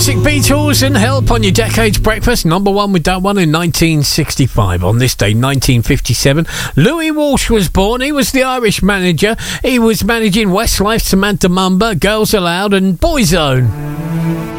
classic Beatles and Help on your Decades Breakfast. Number one with that one in 1965. On this day, 1957, Louis Walsh was born. He was the Irish manager. He was managing Westlife, Samantha Mumba, Girls Aloud and Boyzone.